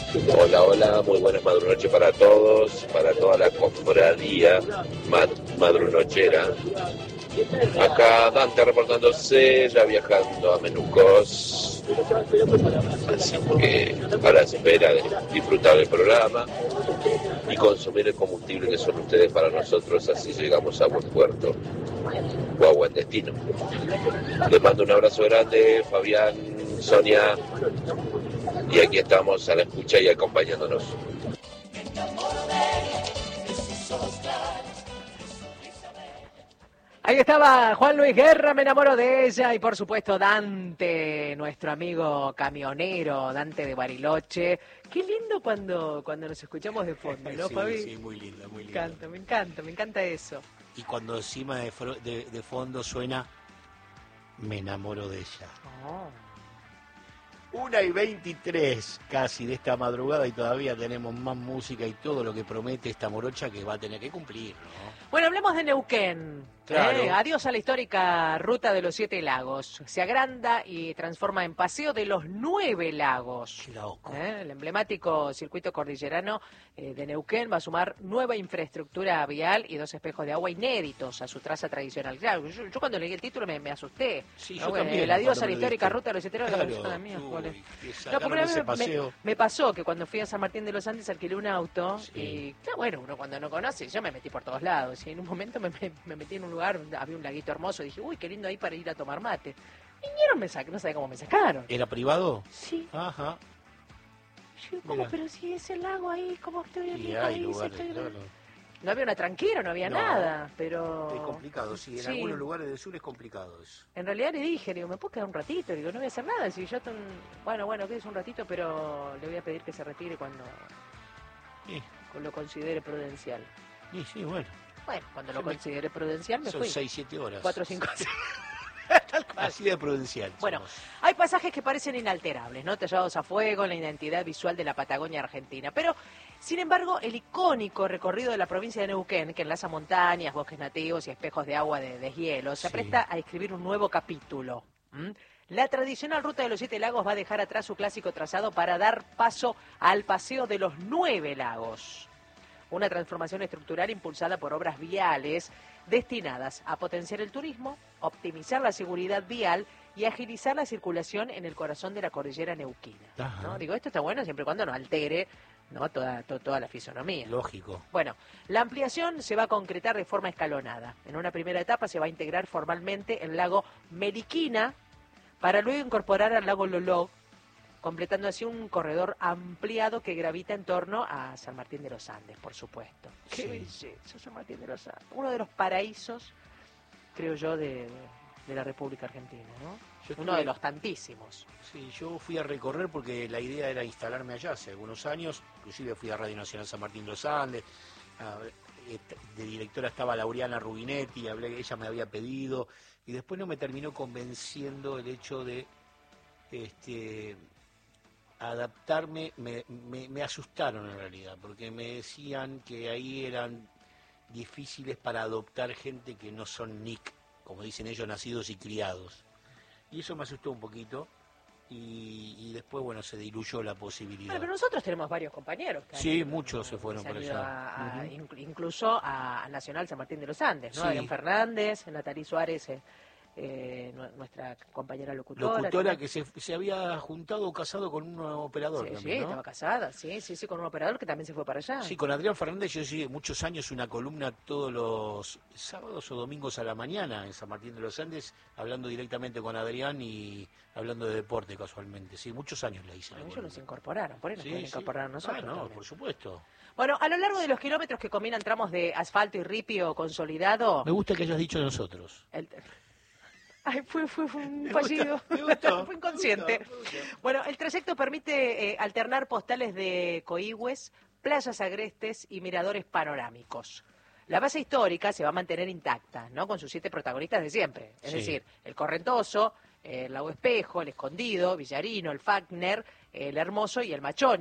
Hola, hola, muy buenas madrunoches para todos, para toda la cofradía madrunochera. Acá Dante reportándose, ya viajando a Menucos, así que a la espera de disfrutar del programa y consumir el combustible que son ustedes para nosotros, así llegamos a buen puerto o a buen destino. Les mando un abrazo grande, Fabián, Sonia, y aquí estamos a la escucha y acompañándonos. Ahí estaba Juan Luis Guerra, me enamoro de ella, y por supuesto Dante, nuestro amigo camionero, Dante de Bariloche. Qué lindo cuando nos escuchamos de fondo, ¿no, Sí, Fabi? sí, muy lindo, muy lindo. Me encanta eso. Y cuando encima de fondo suena Me enamoro de ella. Oh. 1:23 casi de esta madrugada y todavía tenemos más música y todo lo que promete esta morocha que va a tener que cumplir, ¿no? Bueno, hablemos de Neuquén. Claro. Adiós a la histórica ruta de los 7 lagos. Se agranda y transforma en Paseo de los 9 lagos. Qué loco. El emblemático circuito cordillerano de Neuquén va a sumar nueva infraestructura vial y 2 espejos de agua inéditos a su traza tradicional. Claro, yo cuando leí el título me asusté. Sí, ¿no? yo también. El adiós cuando a la me lo histórica diste. ruta de los 7 lagos. Claro, No, porque ese paseo. me pasó que cuando fui a San Martín de los Andes alquilé un auto Sí. y, claro, bueno, uno cuando no conoce, yo me metí por todos lados y en un momento me metí en un lugar, había un laguito hermoso, dije, uy, qué lindo ahí para ir a tomar mate. Vinieron, me sacaron, no sé cómo me sacaron. ¿Era privado? Sí. Ajá. Yo, ¿cómo? Mira. Pero si es el lago ahí, ¿cómo estoy en Y mi hay país? lugares, claro. No había una tranquera, no había No. nada, pero... Es complicado, sí. En Sí. algunos lugares del sur es complicado eso. En realidad le dije, digo, ¿me puedo quedar un ratito? Digo, no voy a hacer nada. Si yo bueno, quédese un ratito, pero le voy a pedir que se retire cuando Sí, lo considere prudencial. sí, bueno. Bueno, cuando lo Sí, me- considere prudencial me Son fui. 6-7 horas. 4 o 5 Tal cual. Así de prudencial. Bueno, somos. hay pasajes que parecen inalterables, ¿no? Tallados a fuego en la identidad visual de la Patagonia Argentina. Pero, sin embargo, el icónico recorrido de la provincia de Neuquén, que enlaza montañas, bosques nativos y espejos de agua de deshielo, se Sí. presta a escribir un nuevo capítulo. La tradicional ruta de los 7 lagos va a dejar atrás su clásico trazado para dar paso al paseo de los 9 lagos. Una transformación estructural impulsada por obras viales destinadas a potenciar el turismo, optimizar la seguridad vial y agilizar la circulación en el corazón de la cordillera neuquina, Ajá. ¿no? Digo, esto está bueno siempre y cuando no altere, ¿no? toda la fisonomía. Lógico. Bueno, la ampliación se va a concretar de forma escalonada. En una primera etapa se va a integrar formalmente el lago Meliquina para luego incorporar al lago Loló, completando así un corredor ampliado que gravita en torno a San Martín de los Andes, por supuesto. ¡Qué Sí. belleza, San Martín de los Andes! Uno de los paraísos, creo yo, de la República Argentina, ¿no? Yo Uno de los tantísimos. Sí, yo fui a recorrer porque la idea era instalarme allá hace algunos años, inclusive fui a Radio Nacional San Martín de los Andes, de directora estaba Laureana Rubinetti, ella me había pedido, y después no me terminó convenciendo el hecho de adaptarme, me asustaron en realidad, porque me decían que ahí eran difíciles para adoptar gente que no son NIC, como dicen ellos, nacidos y criados. Y eso me asustó un poquito y después, bueno, se diluyó la posibilidad. Bueno, pero nosotros tenemos varios compañeros. Que Sí, muchos se fueron han para ido allá. Incluso a Nacional San Martín de los Andes, ¿no? Sí. Adrián Fernández, Natalí Suárez, nuestra compañera locutora. Locutora también. que se había juntado o casado con un operador Sí, también, ¿no? estaba casada, sí, con un operador que también se fue para allá. Sí, con Adrián Fernández yo hice muchos años una columna todos los sábados o domingos a la mañana en San Martín de los Andes, hablando directamente con Adrián y hablando de deporte casualmente. Sí, muchos años la hice. la Ellos columna. nos incorporaron, por eso nos Sí, pueden sí. incorporar a nosotros. No, también. por supuesto. Bueno, a lo largo de los kilómetros que combinan tramos de asfalto y ripio consolidado... Me gusta que hayas dicho nosotros. Ay, fue un Me fallido. gusta, me gustó, Fue inconsciente. me gustó. Bueno, el trayecto permite alternar postales de coigües, playas agrestes y miradores panorámicos. La base histórica se va a mantener intacta, ¿no? Con sus 7 protagonistas de siempre. Es Sí. decir, el Correntoso, el Lago Espejo, el Escondido, Villarino, el Fagner, el Hermoso y el Machón.